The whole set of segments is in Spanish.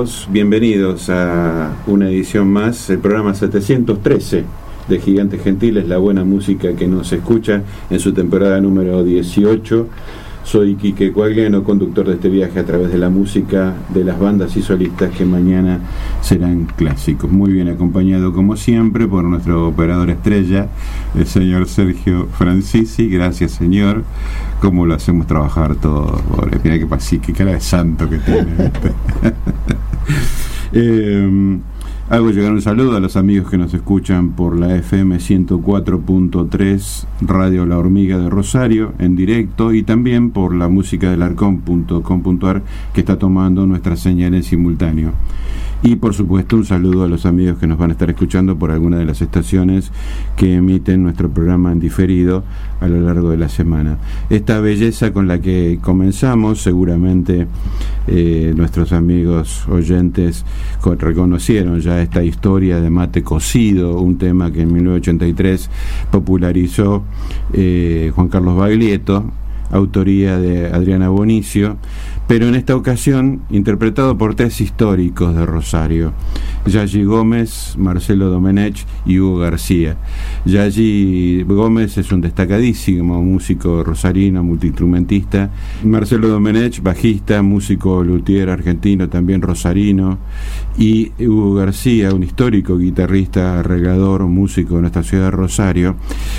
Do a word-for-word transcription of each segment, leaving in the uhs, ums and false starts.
Bienvenidos a una edición más, el programa setecientos trece de Gigantes Gentiles, la buena música que nos escucha en su temporada número dieciocho. Soy Quique Coagliano, conductor de este viaje a través de la música de las bandas y solistas que mañana serán clásicos. Muy bien acompañado, como siempre, por nuestro operador estrella, el señor Sergio Francisi. Gracias, señor. ¿Cómo lo hacemos trabajar todos? Pobre, mira que pasí, qué cara de santo que tiene. eh, Hago llegar un saludo a los amigos que nos escuchan por la F M ciento cuatro punto tres Radio La Hormiga de Rosario en directo, y también por la música del arcón punto com punto a r, que está tomando nuestra señal en simultáneo. Y por supuesto un saludo a los amigos que nos van a estar escuchando por alguna de las estaciones que emiten nuestro programa en diferido a lo largo de la semana. Esta belleza con la que comenzamos, seguramente eh, nuestros amigos oyentes reconocieron ya esta historia de Mate Cocido, un tema que en mil novecientos ochenta y tres popularizó eh, Juan Carlos Baglietto, autoría de Adriana Bonicio, pero en esta ocasión interpretado por tres históricos de Rosario: Yagi Gómez, Marcelo Domenech y Hugo García. Yagi Gómez es un destacadísimo músico rosarino, multiinstrumentista. Marcelo Domenech, bajista, músico luthier argentino, también rosarino. Y Hugo García, un histórico guitarrista, arreglador, músico de nuestra ciudad de Rosario,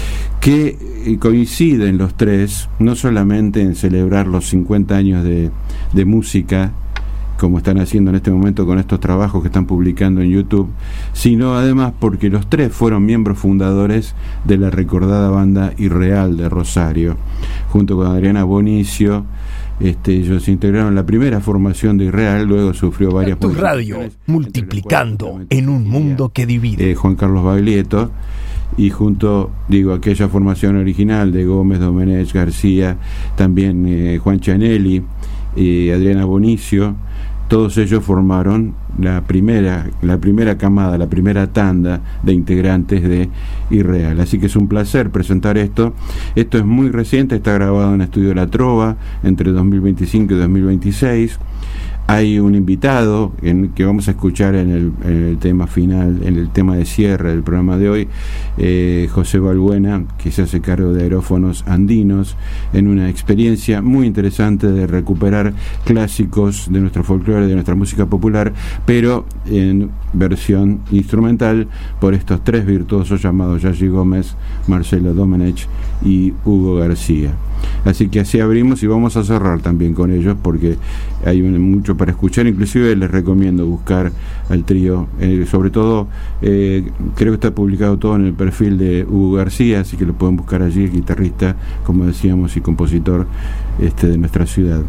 que coinciden los tres no solamente en celebrar los cincuenta años de, de música, como están haciendo en este momento con estos trabajos que están publicando en YouTube, sino además porque los tres fueron miembros fundadores de la recordada banda Irreal de Rosario. Junto con Adriana Bonicio, este, ellos integraron la primera formación de Irreal, luego sufrió varias tu radio, multiplicando en un mundo que divide. Eh, Juan Carlos Baglietto, y junto, digo, aquella formación original de Gómez, Domenech, García, también eh, Juan Chanelli y eh, Adriana Bonicio, todos ellos formaron la primera, la primera camada, la primera tanda de integrantes de Irreal. Así que es un placer presentar esto. Esto es muy reciente, está grabado en Estudio La Trova entre dos mil veinticinco y dos mil veintiséis. Hay un invitado en, que vamos a escuchar en el, en el tema final, en el tema de cierre del programa de hoy, eh, José Balbuena, que se hace cargo de aerófonos andinos, en una experiencia muy interesante de recuperar clásicos de nuestro folclore, de nuestra música popular, pero en versión instrumental por estos tres virtuosos llamados Yagi Gómez, Marcelo Domenech y Hugo García. Así que así abrimos y vamos a cerrar también con ellos, porque hay mucho para escuchar. Inclusive les recomiendo buscar al trío, eh, sobre todo eh, creo que está publicado todo en el perfil de Hugo García, así que lo pueden buscar allí, el guitarrista, como decíamos, y compositor este, de nuestra ciudad.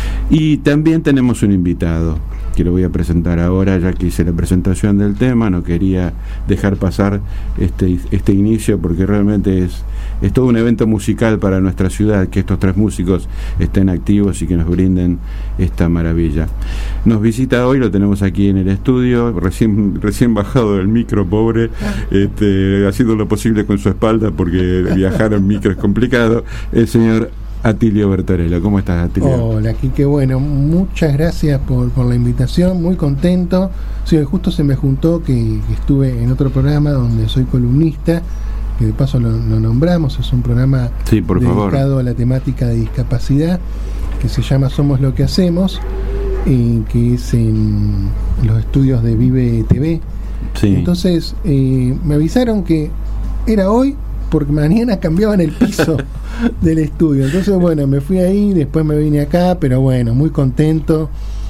Y también tenemos un invitado que lo voy a presentar ahora, ya que hice la presentación del tema. No quería dejar pasar este, este inicio, porque realmente es, es todo un evento musical para nuestra ciudad, que estos tres músicos estén activos y que nos brinden esta maravilla. Nos visita hoy, lo tenemos aquí en el estudio, recién, recién bajado del micro, pobre, este, haciendo lo posible con su espalda, porque viajar en micro es complicado, el señor Atilio Bertorello. ¿Cómo estás, Atilio? Hola, Quique. Bueno, muchas gracias por, por la invitación, muy contento. Sí, justo se me juntó que, que estuve en otro programa donde soy columnista, que de paso lo, lo nombramos, es un programa sí, por dedicado favor. a la temática de discapacidad, que se llama Somos lo que hacemos, eh, que es en los estudios de Vive T V. Sí. Entonces, eh, me avisaron que era hoy, porque mañana cambiaban el piso del estudio. Entonces, bueno, me fui ahí, después me vine acá, pero bueno, muy contento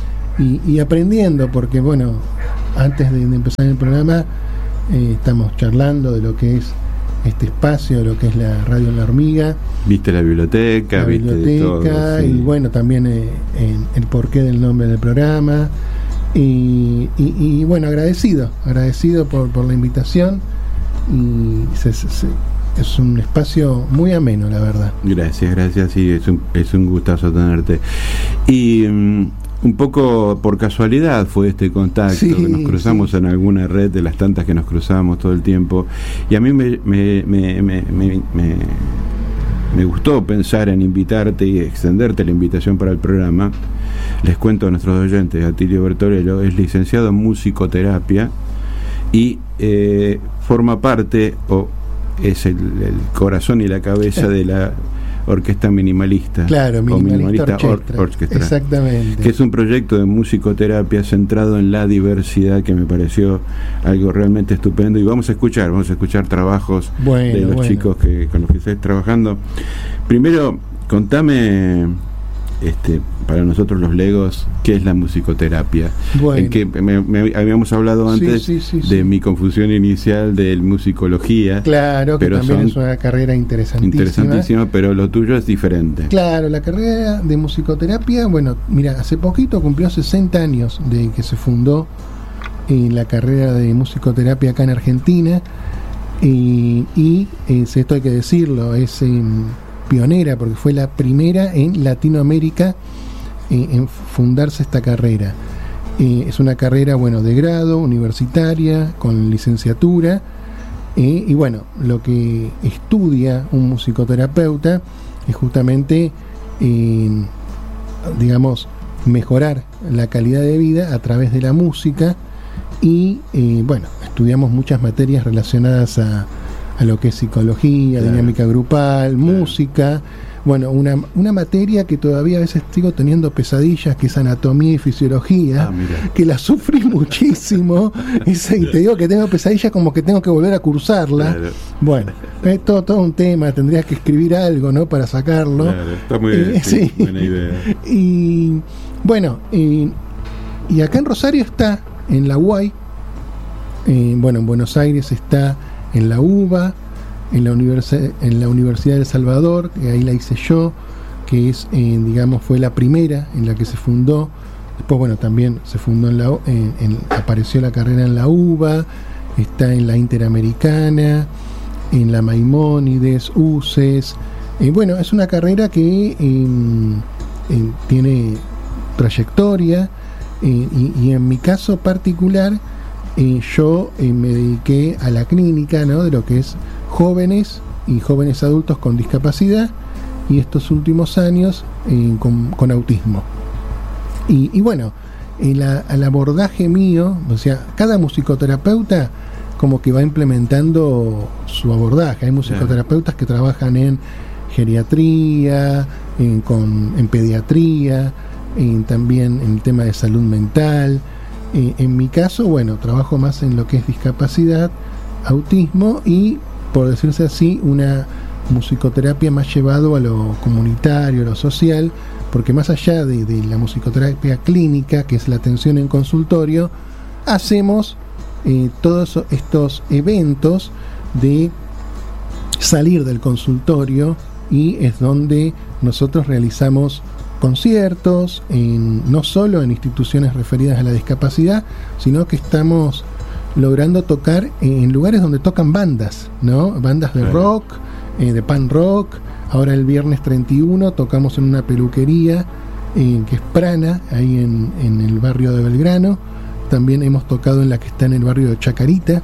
y, y aprendiendo, porque bueno, antes de, de empezar el programa eh, estamos charlando de lo que es este espacio, de lo que es la Radio La Hormiga. Viste la biblioteca, la viste biblioteca, de todo, sí. Y bueno, también eh, en el porqué del nombre del programa. Y, y, y bueno, agradecido, agradecido por, por la invitación. Y se, se, se, es un espacio muy ameno, la verdad. Gracias, gracias, sí, es un, es un gustazo tenerte. Y um, un poco por casualidad fue este contacto, sí, que nos cruzamos sí. en alguna red de las tantas que nos cruzamos todo el tiempo, y a mí me me me me, me, me me gustó pensar en invitarte y extenderte la invitación para el programa. Les cuento a nuestros oyentes, Atilio Bertorello es licenciado en musicoterapia y eh, forma parte, o es el, el corazón y la cabeza de la Orquesta Minimalista. Claro, Minimalista, Minimalista Orchestra. Or- Orchestra. Exactamente. Que es un proyecto de musicoterapia centrado en la diversidad, que me pareció algo realmente estupendo. Y vamos a escuchar, vamos a escuchar trabajos bueno, de los bueno. chicos que con los que estés trabajando. Primero, contame, este, para nosotros los legos, ¿qué es la musicoterapia? Bueno. En que me, me habíamos hablado antes Sí, sí, sí, de sí. mi confusión inicial de musicología. Claro, que pero también son es una carrera interesantísima. Interesantísima, pero lo tuyo es diferente. Claro, la carrera de musicoterapia, bueno, mira, hace poquito cumplió sesenta años de que se fundó eh, la carrera de musicoterapia acá en Argentina, eh, y eh, esto hay que decirlo, es eh, pionera porque fue la primera en Latinoamérica eh, en fundarse esta carrera. Eh, es una carrera, bueno, de grado, universitaria, con licenciatura, eh, y bueno, lo que estudia un musicoterapeuta es justamente, eh, digamos, mejorar la calidad de vida a través de la música, y eh, bueno, estudiamos muchas materias relacionadas a, a lo que es psicología, claro, dinámica grupal, claro, música. Bueno, una, una materia que todavía a veces sigo teniendo pesadillas, que es anatomía y fisiología, ah, que la sufrí muchísimo, y te digo que tengo pesadillas como que tengo que volver a cursarla. Claro. Bueno, es todo, todo un tema, tendrías que escribir algo, ¿no?, para sacarlo. Claro, está muy bien, eh, sí, sí, buena idea. Y bueno, y, y acá en Rosario está en la U A I, eh, bueno, en Buenos Aires está en la U B A, en la, universi- en la Universidad de El Salvador, que ahí la hice yo, que es, eh, digamos, fue la primera en la que se fundó. Después, bueno, también se fundó en la, en, en, apareció la carrera en la U B A, está en la Interamericana, en la Maimónides, U C E S. Eh, bueno, es una carrera que eh, eh, tiene trayectoria, eh, y, y en mi caso particular, eh, yo eh, me dediqué a la clínica, ¿no?, de lo que es jóvenes y jóvenes adultos con discapacidad, y estos últimos años eh, con, con autismo. Y, y bueno, el, el abordaje mío, o sea, cada musicoterapeuta como que va implementando su abordaje. Hay musicoterapeutas que trabajan en geriatría, en, con, en pediatría, en, también en el tema de salud mental. Eh, en mi caso, bueno, trabajo más en lo que es discapacidad, autismo y, por decirse así, una musicoterapia más llevado a lo comunitario, a lo social, porque más allá de, de la musicoterapia clínica, que es la atención en consultorio, hacemos eh, todos estos eventos de salir del consultorio, y es donde nosotros realizamos conciertos, en, no solo en instituciones referidas a la discapacidad, sino que estamos logrando tocar en lugares donde tocan bandas, ¿no? Bandas de claro. rock, eh, de punk rock. Ahora el viernes treinta y uno tocamos en una peluquería eh, que es Prana, ahí en, en el barrio de Belgrano. También hemos tocado en la que está en el barrio de Chacarita.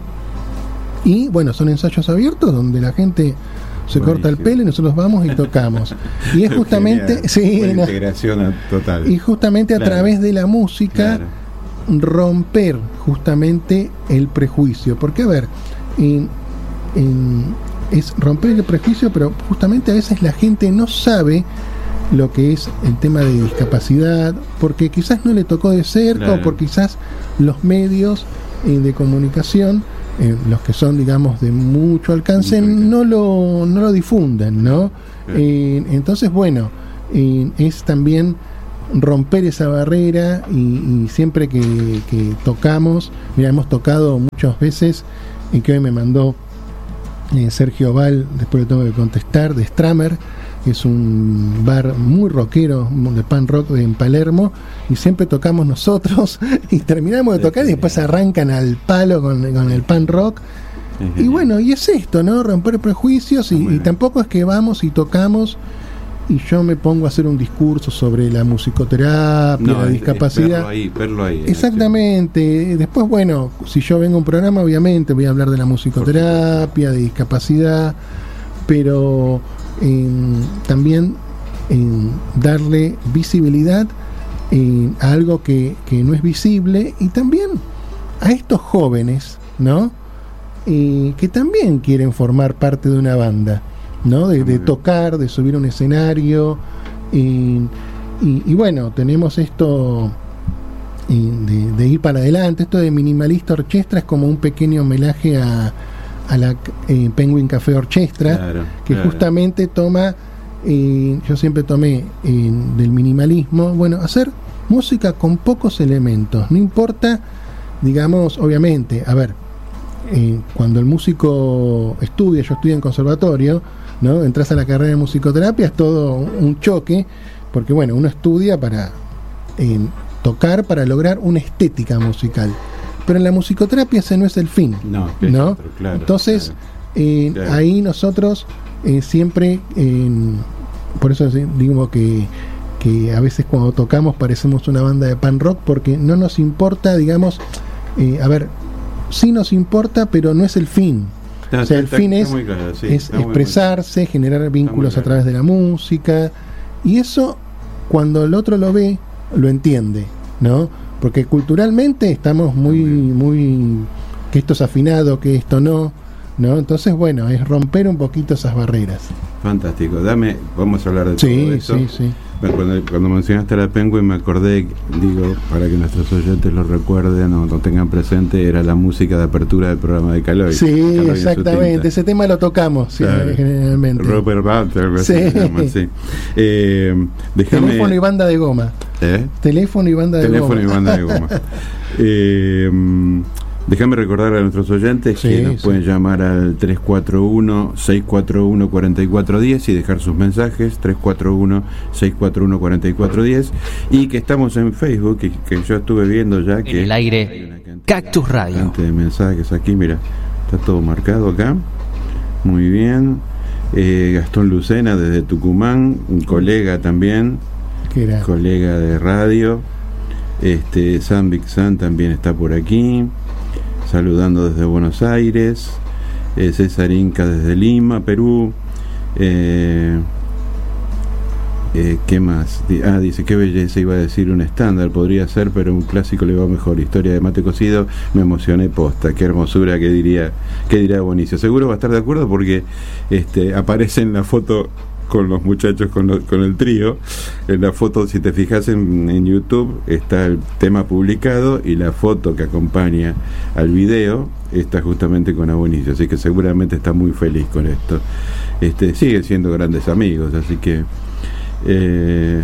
Y bueno, son ensayos abiertos donde la gente se Buenísimo. corta el pelo y nosotros vamos y tocamos. Y es justamente sí, una integración total. Y justamente claro. a través de la música claro. romper justamente el prejuicio. Porque a ver, en, en, es romper el prejuicio, pero justamente a veces la gente no sabe lo que es el tema de discapacidad, porque quizás no le tocó de cerca, claro. o por quizás los medios eh, de comunicación, eh, los que son, digamos, de mucho alcance, mucho no lo no lo difunden, ¿no? Claro. Eh, entonces, bueno, eh, es también romper esa barrera, y, y siempre que, que tocamos, mira, hemos tocado muchas veces, y que hoy me mandó eh, Sergio Val, después le tengo que contestar, de Stramer, es un bar muy rockero de punk rock en Palermo, y siempre tocamos nosotros y terminamos de tocar y después arrancan al palo con, con el punk rock. Y bueno, y es esto, ¿no? Romper prejuicios, y, y tampoco es que vamos y tocamos y yo me pongo a hacer un discurso sobre la musicoterapia, no, la es, discapacidad. Es verlo ahí, verlo ahí. Exactamente. Después, bueno, si yo vengo a un programa, obviamente voy a hablar de la musicoterapia, de discapacidad, pero eh, también eh, darle visibilidad eh, a algo que, que no es visible, y también a estos jóvenes, ¿no? Eh, que también quieren formar parte de una banda, ¿no? De, de tocar, de subir a un escenario, eh, y, y bueno, tenemos esto eh, de, de ir para adelante. Esto de Minimalista Orchestra es como un pequeño homenaje a, a la eh, Penguin Café Orchestra, claro, que claro. justamente toma, eh, yo siempre tomé eh, del minimalismo, bueno, hacer música con pocos elementos, no importa, digamos, obviamente, a ver, eh, cuando el músico estudia, yo estudio en conservatorio, ¿no? Entras a la carrera de musicoterapia, es todo un choque, porque bueno, uno estudia para eh, tocar, para lograr una estética musical, pero en la musicoterapia ese no es el fin, no, ¿no? Otro, claro, entonces claro, eh, claro. ahí nosotros eh, siempre eh, por eso digo que que a veces cuando tocamos parecemos una banda de pan rock, porque no nos importa, digamos, eh, a ver, sí nos importa, pero no es el fin. No, o sea, el está, fin está es, claro, sí, es expresarse, muy, muy, generar vínculos a través de la música, y eso, cuando el otro lo ve, lo entiende, ¿no? Porque culturalmente estamos muy, muy, que esto es afinado, que esto no, ¿no? Entonces, bueno, es romper un poquito esas barreras. Fantástico. Dame, vamos a hablar de sí, todo esto. Sí, sí. Cuando, cuando mencionaste a la Penguin me acordé, digo, para que nuestros oyentes lo recuerden o lo tengan presente, era la música de apertura del programa de Caloi. Sí, Caloi exactamente, ese tema lo tocamos, sí, claro. generalmente. Robert Butler, algo así sí. se llama, sí. Eh, déjame... Teléfono y banda de goma. ¿Eh? Teléfono y banda de Teléfono goma. Teléfono y banda de goma. eh, Déjame recordar a nuestros oyentes sí, que nos sí. pueden llamar al tres cuatro uno, seis cuatro uno, cuatro cuatro uno cero y dejar sus mensajes, tres cuatro uno, seis cuatro uno, cuatro cuatro uno cero, y que estamos en Facebook, que, que yo estuve viendo ya que... En el aire, Cactus Radio. De mensajes aquí, mira, está todo marcado acá, muy bien. eh, Gastón Lucena desde Tucumán, un colega también, colega de radio. este Sam Big Sam también está por aquí, saludando desde Buenos Aires. eh, César Inca desde Lima, Perú. eh, eh, ¿Qué más? Ah, dice, qué belleza, iba a decir un estándar, podría ser, pero un clásico le va mejor. Historia de mate cocido, me emocioné posta, qué hermosura, que diría, qué diría Bonicio. Seguro va a estar de acuerdo porque este aparece en la foto con los muchachos, con, lo, con el trío. En la foto, si te fijas en, en YouTube, está el tema publicado y la foto que acompaña al video está justamente con Abonicio, así que seguramente está muy feliz con esto. Este, siguen siendo grandes amigos, así que eh,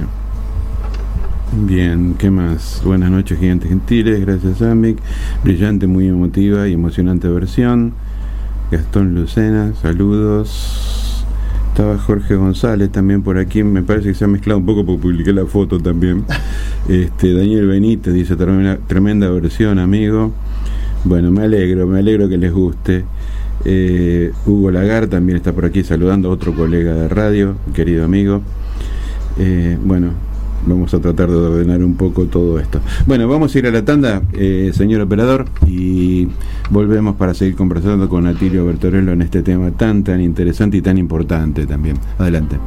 bien, ¿qué más? Buenas noches, gigantes gentiles, gracias Amic, brillante, muy emotiva y emocionante versión. Gastón Lucena, saludos. Estaba Jorge González también por aquí, me parece que se ha mezclado un poco porque publiqué la foto también. Este, Daniel Benítez dice, tremenda, tremenda versión, amigo. Bueno, me alegro, me alegro que les guste. eh, Hugo Lagar también está por aquí saludando, otro colega de radio, querido amigo. eh, Bueno, vamos a tratar de ordenar un poco todo esto. Bueno, vamos a ir a la tanda, eh, señor operador, y volvemos para seguir conversando con Atilio Bertorello en este tema tan, tan interesante y tan importante también. Adelante.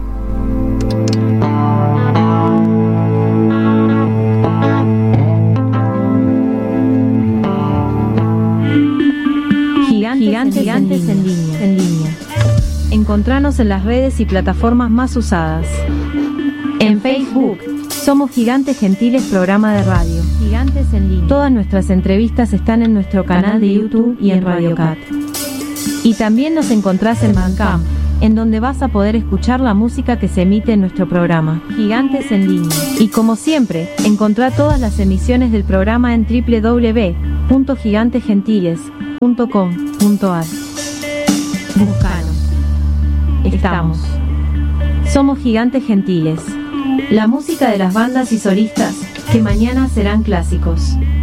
Gigantes, Gigantes, Gigantes en, línea. en línea. Encontranos en las redes y plataformas más usadas. En Facebook somos Gigantes Gentiles, programa de radio. Gigantes en línea. Todas nuestras entrevistas están en nuestro canal de YouTube y en Radio Cat. Y también nos encontrás en Bandcamp, en donde vas a poder escuchar la música que se emite en nuestro programa, Gigantes en línea. Y como siempre, encontrá todas las emisiones del programa en doble u doble u doble u punto gigantes gentiles punto com punto a r. Buscanos. Estamos. Somos Gigantes Gentiles. La música de las bandas y solistas que mañana serán clásicos.